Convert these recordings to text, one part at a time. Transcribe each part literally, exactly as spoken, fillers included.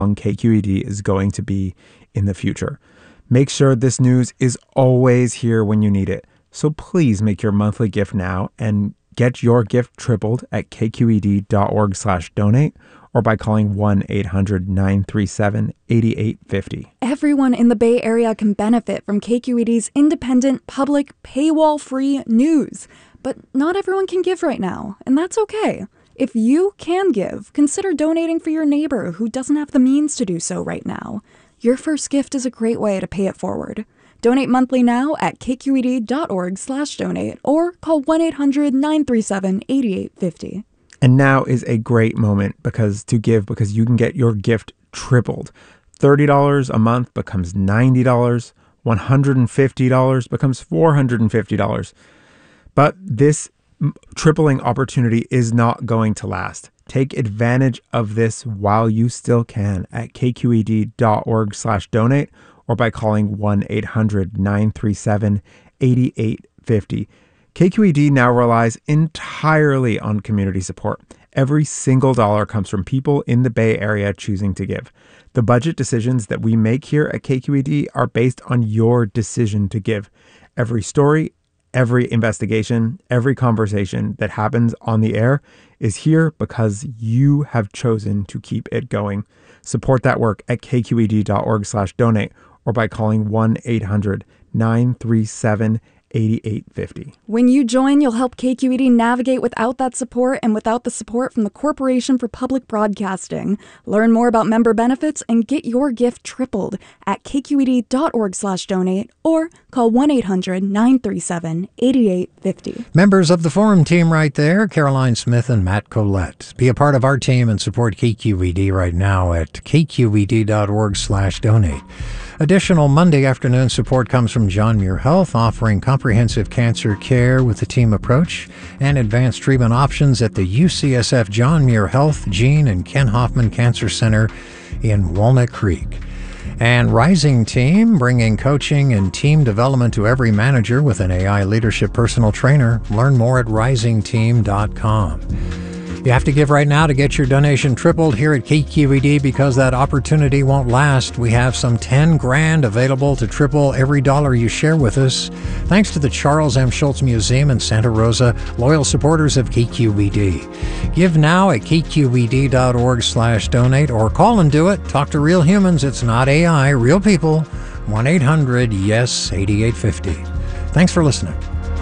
long K Q E D is going to be in the future. Make sure this news is always here when you need it. So please make your monthly gift now and get your gift tripled at kqed.org slash donate or by calling one eight hundred nine three seven eight eight five zero. Everyone in the Bay Area can benefit from K Q E D's independent, public, paywall-free news. But not everyone can give right now, and that's okay. If you can give, consider donating for your neighbor who doesn't have the means to do so right now. Your first gift is a great way to pay it forward. Donate monthly now at kqed.org slash donate or call one eight hundred nine three seven eight eight five zero. And now is a great moment because to give because you can get your gift tripled. thirty dollars a month becomes ninety dollars. one hundred fifty dollars becomes four hundred fifty dollars. But this tripling opportunity is not going to last. Take advantage of this while you still can at kqed.org slash donate or by calling one eight hundred nine three seven eight eight five zero. K Q E D now relies entirely on community support. Every single dollar comes from people in the Bay Area choosing to give. The budget decisions that we make here at K Q E D are based on your decision to give. Every story, every investigation, every conversation that happens on the air is here because you have chosen to keep it going. Support that work at kqed.org slash donate or by calling one eight hundred nine three seven eight eight five zero. When you join, you'll help K Q E D navigate without that support and without the support from the Corporation for Public Broadcasting. Learn more about member benefits and get your gift tripled at kqed.org slash donate or call one eight hundred nine three seven eight eight five zero. Members of the Forum team right there, Caroline Smith and Matt Collette. Be a part of our team and support K Q E D right now at kqed.org slash donate. Additional Monday afternoon support comes from John Muir Health, offering comprehensive cancer care with the team approach and advanced treatment options at the U C S F John Muir Health Gene and Ken Hoffman Cancer Center in Walnut Creek. And Rising Team, bringing coaching and team development to every manager with an A I leadership personal trainer. Learn more at rising team dot com. You have to give right now to get your donation tripled here at K Q E D because that opportunity won't last. We have some ten grand available to triple every dollar you share with us. Thanks to the Charles M. Schultz Museum in Santa Rosa, loyal supporters of K Q E D. Give now at kqed.org slash donate or call and do it. Talk to real humans. It's not A I, real people. one eight hundred yes eight eight five zero. Thanks for listening.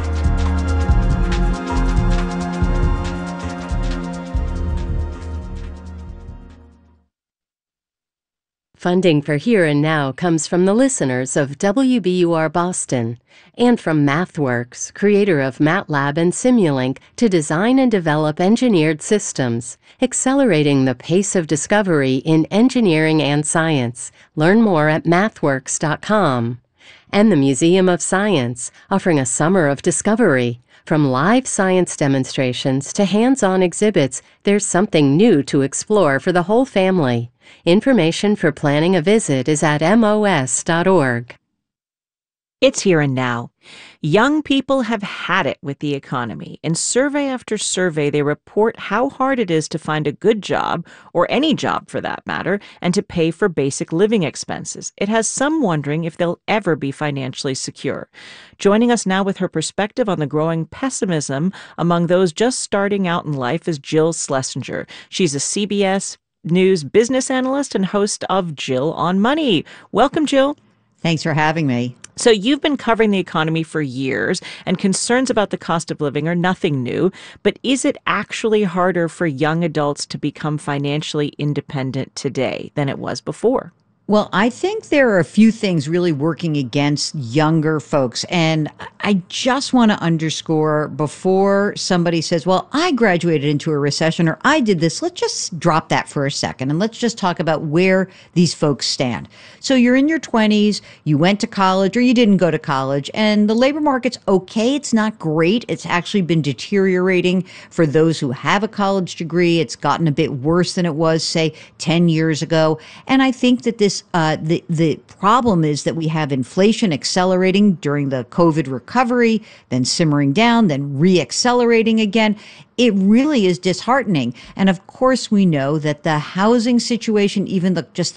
Funding for Here and Now comes from the listeners of W B U R Boston and from MathWorks, creator of MATLAB and Simulink, to design and develop engineered systems, accelerating the pace of discovery in engineering and science. Learn more at mathworks dot com. And the Museum of Science, offering a summer of discovery. From live science demonstrations to hands-on exhibits, there's something new to explore for the whole family. Information for planning a visit is at M O S dot org. It's Here and Now. Young people have had it with the economy. In survey after survey, they report how hard it is to find a good job, or any job for that matter, and to pay for basic living expenses. It has some wondering if they'll ever be financially secure. Joining us now with her perspective on the growing pessimism among those just starting out in life is Jill Schlesinger. She's a C B S News business analyst and host of Jill on Money. Welcome, Jill. Thanks for having me. So you've been covering the economy for years, and concerns about the cost of living are nothing new. But is it actually harder for young adults to become financially independent today than it was before? Well, I think there are a few things really working against younger folks. And I just want to underscore before somebody says, well, I graduated into a recession or I did this. Let's just drop that for a second and let's just talk about where these folks stand. So you're in your twenties, you went to college or you didn't go to college, and the labor market's okay. It's not great. It's actually been deteriorating for those who have a college degree. It's gotten a bit worse than it was, say, ten years ago. And I think that this course, uh, the the problem is that we have inflation accelerating during the COVID recovery, then simmering down, then reaccelerating again. It really is disheartening. And of course, we know that the housing situation, even the just